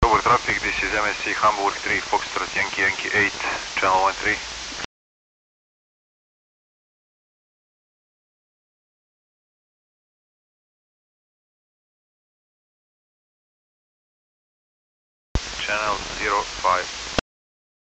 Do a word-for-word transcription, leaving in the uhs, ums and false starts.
Over traffic, this is M S C Hamburg three, Foxtrot Yankee Yankee eight, channel one three. Channel zero five.